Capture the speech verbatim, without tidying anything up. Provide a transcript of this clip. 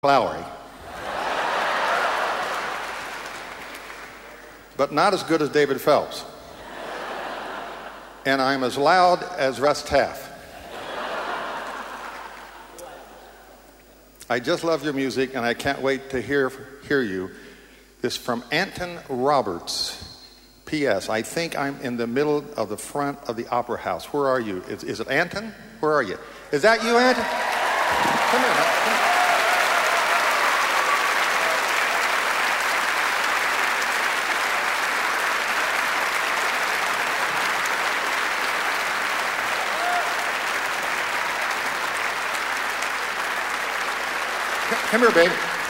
Lowry. But not as good as David Phelps. And I'm as loud as Russ Taff. I just love your music, and I can't wait to hear hear you. This is from Anton Roberts. P S. I think I'm in the middle of the front of the Opera House. Where are you? Is, is it Anton? Where are you? Is that you, Anton? Come here, man. Come here. Come here, babe.